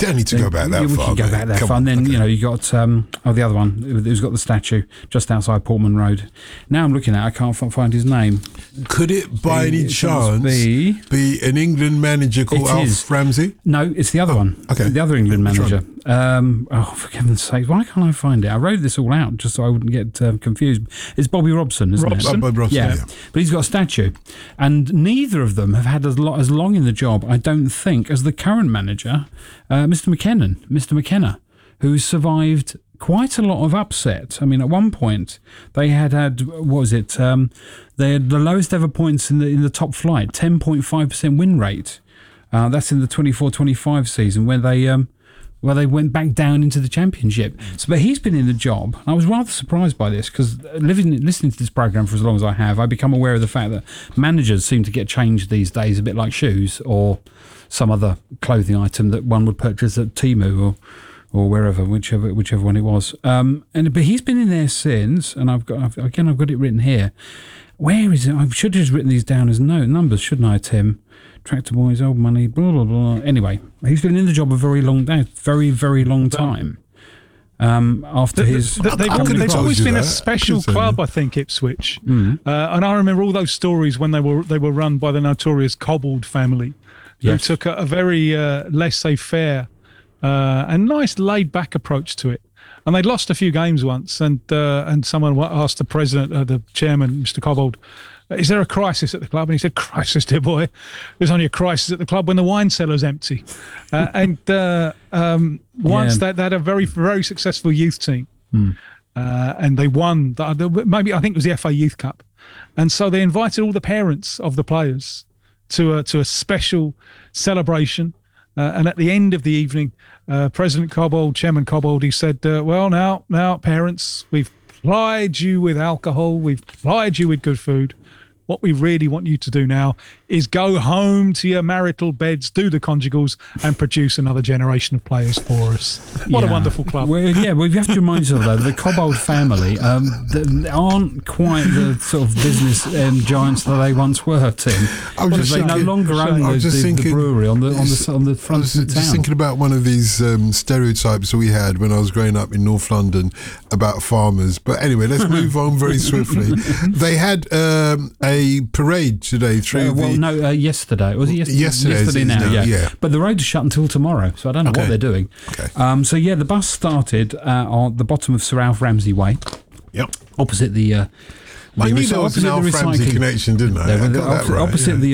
don't need to go back that far. We can go back that far. And then, you got, the other one who's got the statue just outside Portman Road. Now I'm looking at it, I can't find his name. Could it, by any chance, be an England manager called Alf Ramsey? No, it's the other one. Okay. The other England manager. For heaven's sake, why can't I find it? I wrote this all out just so I wouldn't get confused. It's Bobby Robson, isn't it? Bobby Robson, yeah. But he's got a statue. And neither of them have had as long in the job, I don't think, as the current manager, Mr. McKenna, who survived quite a lot of upset. I mean, at one point, they had what was it? They had the lowest ever points in the top flight, 10.5% win rate. That's in the 24-25 season where they went back down into the championship. But he's been in the job. And I was rather surprised by this because listening to this program for as long as I have, I've become aware of the fact that managers seem to get changed these days, a bit like shoes or some other clothing item that one would purchase at Temu or wherever, whichever one it was. But he's been in there since, and I've got it written here. Where is it? I should have just written these down as numbers, shouldn't I, Tim? Tractor Boys, old money, blah, blah, blah. Anyway, he's been in the job a very long time. After they've always been a special club, I think, Ipswich. And I remember all those stories when they were run by the notorious Cobbold family, who took a very laissez-faire and nice laid-back approach to it. And they'd lost a few games once, and someone asked the president, the chairman, Mr. Cobbold, is there a crisis at the club? And he said, crisis, dear boy. There's only a crisis at the club when the wine cellar's empty. Once they had a very, very successful youth team. And they won, I think it was the FA Youth Cup. And so they invited all the parents of the players to a special celebration. And at the end of the evening, President Cobbold, Chairman Cobbold, he said, well, now, parents, we've plied you with alcohol. We've plied you with good food. What we really want you to do now is go home to your marital beds, do the conjugals, and produce another generation of players for us. What a wonderful club. Well, you have to remind yourself, though, the Cobbold family they aren't quite the sort of business giants that they once were, Tim. They no longer own the brewery on the front of the town. I was just thinking about one of these stereotypes that we had when I was growing up in North London about farmers. But anyway, let's move on very swiftly. They had a parade today through yesterday. Was it yesterday? Yesterday now, yeah. But the road's shut until tomorrow, so I don't know what they're doing. Okay. The bus started on the bottom of Sir Alf Ramsey Way. Yep. Opposite the... I knew there was an Alf Ramsey connection, didn't I? Opposite the